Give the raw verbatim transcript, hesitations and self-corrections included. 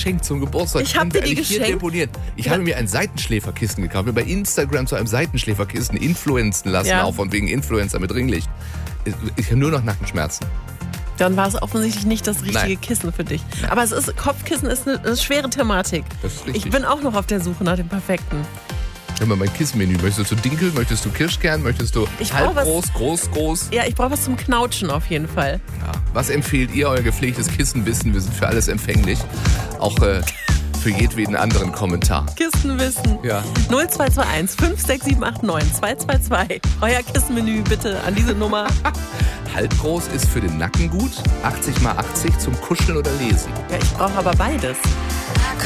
geschenkt zum Geburtstag. Ich habe dir die hier geschenkt. deponiert. Ich Ja. habe mir ein Seitenschläferkissen gekauft. Mir bei Instagram zu einem Seitenschläferkissen influenzen lassen, Ja. auch von wegen Influencer mit Ringlicht. Ich habe nur noch Nackenschmerzen. Dann war es offensichtlich nicht das richtige Nein. Kissen für dich. Aber es ist, Kopfkissen ist eine, eine schwere Thematik. Das ist richtig. Ich bin auch noch auf der Suche nach dem perfekten. Hör mal, mein Kissenmenü. Möchtest du Dinkel? Möchtest du Kirschkern? Möchtest du Ich halb brauch was- groß, groß, groß? Ja, ich brauche was zum Knautschen auf jeden Fall. Ja. Was empfehlt ihr, euer gepflegtes Kissenwissen? Wir sind für alles empfänglich. Auch äh, für jedweden anderen Kommentar. Kissenwissen. Ja. null zwei zwei eins fünf sechs sieben acht neun zwei zwei zwei. Euer Kissenmenü bitte an diese Nummer. Halbgroß ist für den Nacken gut. achtzig mal achtzig zum Kuscheln oder Lesen. Ja, ich brauche aber beides.